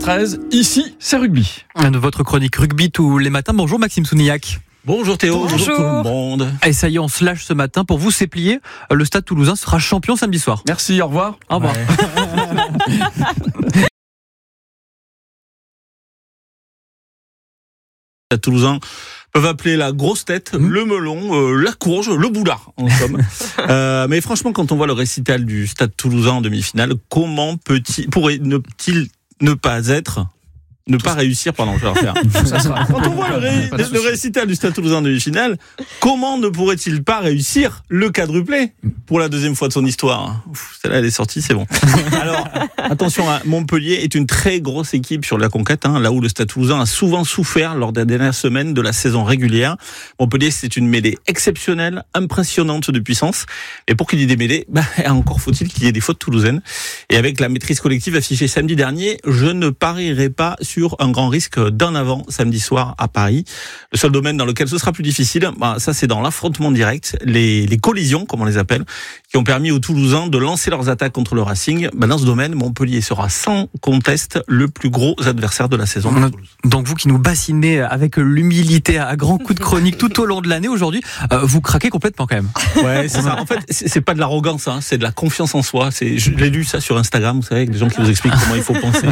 13. Ici, c'est rugby. Votre chronique rugby tous les matins. Bonjour Maxime Sounillac. Bonjour Théo, bonjour tout le monde. Et ça y est, on se lâche ce matin. Pour vous, c'est plié. Le Stade Toulousain sera champion samedi soir. Merci, au revoir. Au revoir. Les Toulousains peuvent appeler la grosse tête, le melon, la courge, le boulard, en somme. Mais franchement, quand on voit le récital du Stade Toulousain en demi-finale, comment pourrait-il ne pas réussir, pardon, je vais refaire. Quand on voit le récital du Stade Toulousain en demi-finale, comment ne pourrait-il pas réussir le quadruplé pour la deuxième fois de son histoire? Celle-là, elle est sortie, c'est bon. Alors, attention, Montpellier est une très grosse équipe sur la conquête, là où le Stade Toulousain a souvent souffert lors des dernières semaines de la saison régulière. Montpellier, c'est une mêlée exceptionnelle, impressionnante de puissance. Et pour qu'il y ait des mêlées, encore faut-il qu'il y ait des fautes toulousaines. Et avec la maîtrise collective affichée samedi dernier, je ne parierai pas sur un grand risque d'un avant samedi soir à Paris. Le seul domaine dans lequel ce sera plus difficile, ça c'est dans l'affrontement direct, les collisions, comme on les appelle, qui ont permis aux Toulousains de lancer leurs attaques contre le Racing. Dans ce domaine, Montpellier sera sans conteste le plus gros adversaire de la saison. Donc vous qui nous bassinez avec l'humilité à grands coups de chronique tout au long de l'année, aujourd'hui, vous craquez complètement quand même. Ouais, c'est ça. En fait, c'est pas de l'arrogance, c'est de la confiance en soi. Je l'ai lu ça sur Instagram, vous savez, avec des gens qui vous expliquent comment il faut penser.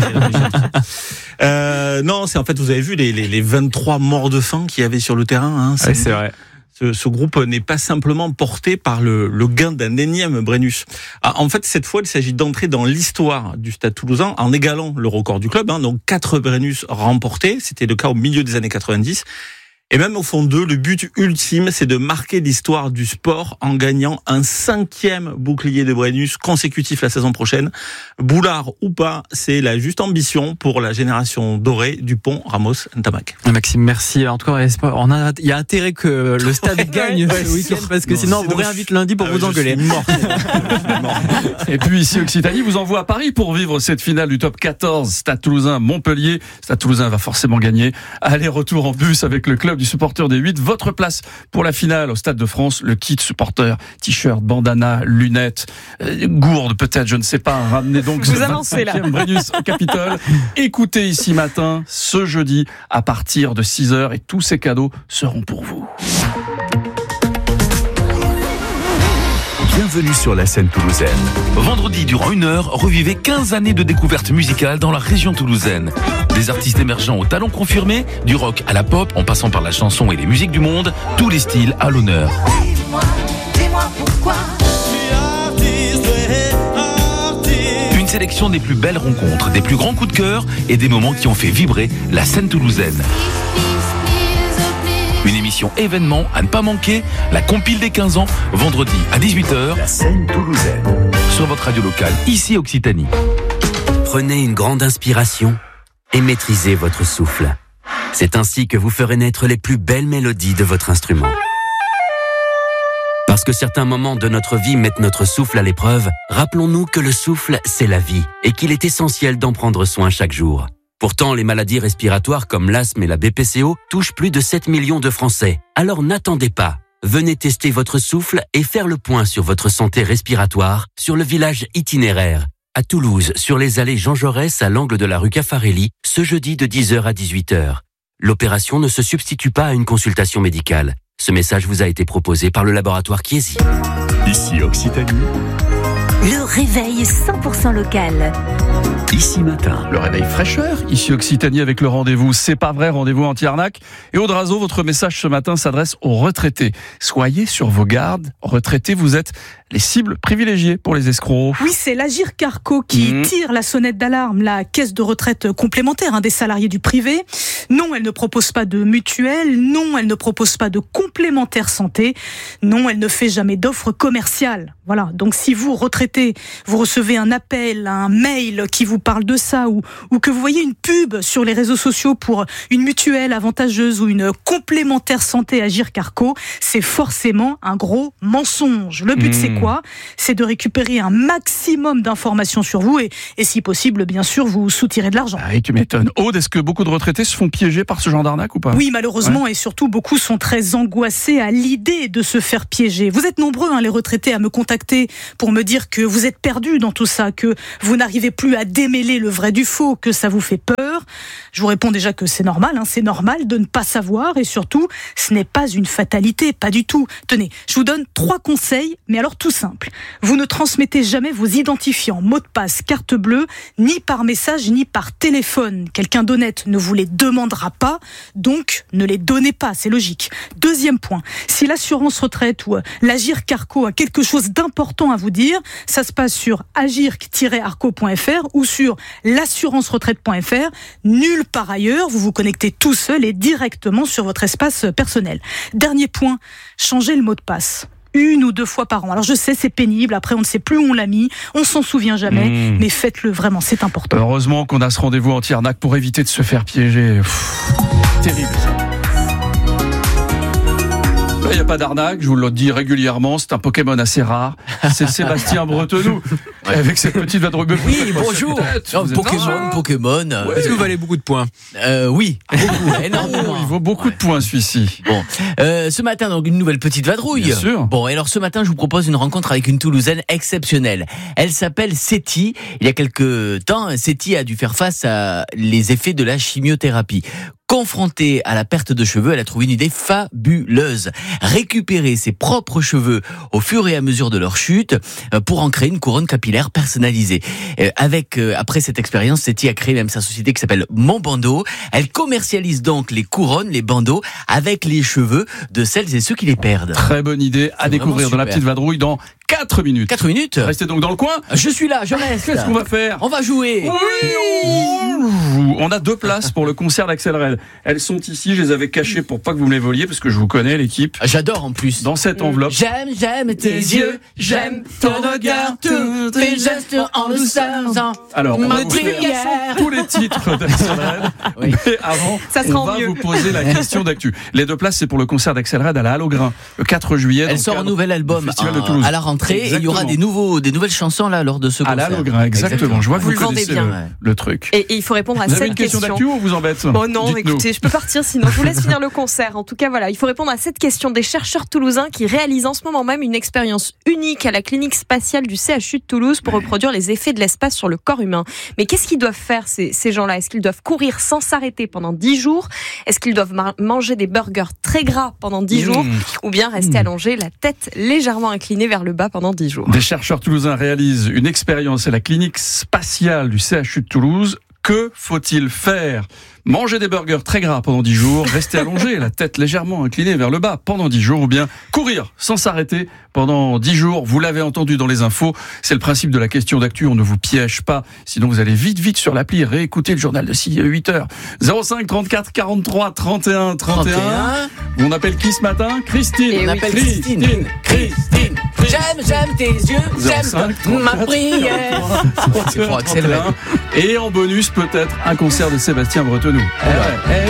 Non, c'est en fait, vous avez vu les 23 morts de faim qu'il y avait sur le terrain. Ouais, c'est vrai. Ce groupe n'est pas simplement porté par le gain d'un énième Brennus. En fait, cette fois, il s'agit d'entrer dans l'histoire du Stade Toulousain en égalant le record du club. Donc 4 Brennus remportés, c'était le cas au milieu des années 90. Et même au fond d'eux, le but ultime, c'est de marquer l'histoire du sport en gagnant un 5e bouclier de Brennus consécutif la saison prochaine. Boulard ou pas, c'est la juste ambition pour la génération dorée Dupont, Ramos, Ntamak. Maxime, merci. En tout cas, il y a intérêt que le Stade gagne ce week-end parce que sinon on vous réinvite lundi pour vous engueuler. Mort. Et puis ici Occitanie vous envoie à Paris pour vivre cette finale du top 14 Stade Toulousain Montpellier. Stade Toulousain va forcément gagner. Aller-retour en bus avec le club du supporter des 8. Votre place pour la finale au Stade de France, le kit supporter, t-shirt, bandana, lunettes, gourde peut-être, je ne sais pas. Ramenez donc ce 25e Brennus au Capitole. Écoutez ici matin, ce jeudi, à partir de 6h, et tous ces cadeaux seront pour vous. Bienvenue sur la scène toulousaine. Vendredi, durant 1 heure, revivez 15 années de découvertes musicales dans la région toulousaine. Des artistes émergents aux talents confirmés, du rock à la pop, en passant par la chanson et les musiques du monde, tous les styles à l'honneur. Dis-moi pourquoi. Une sélection des plus belles rencontres, des plus grands coups de cœur et des moments qui ont fait vibrer la scène toulousaine. Une émission événement à ne pas manquer, la compile des 15 ans, vendredi à 18h. La scène toulousaine. Sur votre radio locale, ici Occitanie. Prenez une grande inspiration et maîtrisez votre souffle. C'est ainsi que vous ferez naître les plus belles mélodies de votre instrument. Parce que certains moments de notre vie mettent notre souffle à l'épreuve, rappelons-nous que le souffle, c'est la vie et qu'il est essentiel d'en prendre soin chaque jour. Pourtant, les maladies respiratoires comme l'asthme et la BPCO touchent plus de 7 millions de Français. Alors n'attendez pas. Venez tester votre souffle et faire le point sur votre santé respiratoire sur le village itinéraire. À Toulouse, sur les allées Jean Jaurès à l'angle de la rue Caffarelli, ce jeudi de 10h à 18h. L'opération ne se substitue pas à une consultation médicale. Ce message vous a été proposé par le laboratoire Chiesi. Ici Occitanie. Le réveil 100% local. Ici matin. Le réveil fraîcheur, ici Occitanie avec le rendez-vous C'est pas vrai, rendez-vous anti-arnaque. Et Aude Razo, votre message ce matin s'adresse aux retraités. Soyez sur vos gardes. Retraités, vous êtes les cibles privilégiées pour les escrocs. Oui, c'est l'Agirc Arco qui tire la sonnette d'alarme, la caisse de retraite complémentaire des salariés du privé. Non, elle ne propose pas de mutuelle. Non, elle ne propose pas de complémentaire santé. Non, elle ne fait jamais d'offres commerciales. Voilà. Donc, si vous, retraités, vous recevez un appel, un mail qui vous parle de ça ou que vous voyez une pub sur les réseaux sociaux pour une mutuelle avantageuse ou une complémentaire santé Agirc Arco, c'est forcément un gros mensonge. Le but, c'est quoi ? C'est de récupérer un maximum d'informations sur vous et si possible, bien sûr, vous soutirer de l'argent. Ah, et tu m'étonnes. Aude, est-ce que beaucoup de retraités se font piéger par ce genre d'arnaque ou pas ? Oui, malheureusement, et surtout, beaucoup sont très angoissés à l'idée de se faire piéger. Vous êtes nombreux, les retraités, à me contacter pour me dire que vous êtes perdus dans tout ça, que vous n'arrivez plus à démêler le vrai du faux, que ça vous fait peur. peur. Je vous réponds déjà que c'est normal, c'est normal de ne pas savoir et surtout, ce n'est pas une fatalité, pas du tout. Tenez, je vous donne 3 conseils, mais alors tout simple. Vous ne transmettez jamais vos identifiants, mots de passe, carte bleue, ni par message, ni par téléphone. Quelqu'un d'honnête ne vous les demandera pas, donc ne les donnez pas, c'est logique. Deuxième point, si l'assurance retraite ou l'Agir Carco a quelque chose d'important à vous dire, ça se passe sur agir-arco.fr ou sur l'assurance-retraite.fr. Nulle part ailleurs, vous vous connectez tout seul et directement sur votre espace personnel. Dernier point, changez le mot de passe. 1 ou 2 fois par an. Alors je sais, c'est pénible, après on ne sait plus où on l'a mis, on s'en souvient jamais, mais faites-le vraiment, c'est important. Heureusement qu'on a ce rendez-vous anti-arnaque pour éviter de se faire piéger. Terrible ça. Il n'y a pas d'arnaque, je vous le dis régulièrement, c'est un Pokémon assez rare. C'est Sébastien Bretenoux, avec cette petite voix de rugby. Oui, bonjour. Pokémon. Est-ce que vous valez beaucoup de points? Oui, beaucoup, énormément. Il vaut beaucoup de points celui-ci. Bon, ce matin, donc une nouvelle petite vadrouille. Bien sûr. Bon, et alors ce matin, je vous propose une rencontre avec une Toulousaine exceptionnelle. Elle s'appelle Séti. Il y a quelques temps, Séti a dû faire face à les effets de la chimiothérapie. Confrontée à la perte de cheveux, elle a trouvé une idée fabuleuse. Récupérer ses propres cheveux au fur et à mesure de leur chute pour en créer une couronne capillaire personnalisée. Après cette expérience, Séti a créé même sa société qui s'appelle Mon Bandeau. Elle commercialise donc les couronnes, les bandeaux avec les cheveux de celles et ceux qui les perdent. Très bonne idée à découvrir dans la petite vadrouille dans 4 minutes. 4 minutes. Restez donc dans le coin. Je suis là, je reste. Qu'est-ce qu'on va faire? On va jouer. On a 2 places pour le concert d'Axel Red. Elles sont ici, je les avais cachées pour pas que vous me les voliez parce que je vous connais l'équipe. J'adore en plus. Dans cette enveloppe. J'aime tes yeux, j'aime ton regard, tous tes gestes en douceur. Alors, on va Ma vous faire prière. tous les titres d'Axel Red. Oui. Mais avant, Ça sera on va mieux. vous poser la question d'actu. Les 2 places, c'est pour le concert d'Axel Red à la Halle au Grain, le 4 juillet. Elle sort un nouvel album à la rentrée. Et il y aura des nouvelles chansons là lors de ce concert. À la Halle au Grain, exactement. Je vois que vous le vendez connaissez bien. le truc. Et il faut répondre à Vous avez cette une question d'actu ou on vous embête? Bon non, Dites-nous. écoutez, je peux partir sinon je vous laisse finir le concert. En tout cas, voilà, il faut répondre à cette question des chercheurs toulousains qui réalisent en ce moment même une expérience unique à la clinique spatiale du CHU de Toulouse pour reproduire les effets de l'espace sur le corps humain. Mais qu'est-ce qu'ils doivent faire ces gens-là? Est-ce qu'ils doivent courir sans s'arrêter pendant 10 jours? Est-ce qu'ils doivent manger des burgers très gras pendant 10 jours? Ou bien rester allongé, la tête légèrement inclinée vers le bas pendant 10 jours? Des chercheurs toulousains réalisent une expérience à la clinique spatiale du CHU de Toulouse. Que faut-il faire? Manger des burgers très gras pendant 10 jours, rester allongé, la tête légèrement inclinée vers le bas pendant 10 jours, ou bien courir sans s'arrêter pendant 10 jours. Vous l'avez entendu dans les infos, c'est le principe de la question d'actu, on ne vous piège pas, sinon vous allez vite sur l'appli réécouter le journal de 8 heures. 05 34 43 31 31. On appelle qui ce matin? Christine. On appelle Christine. J'aime tes yeux, j'aime ma prière. C'est pour Axel Red. Et en bonus, peut-être un concert de Sébastien Bretenoux.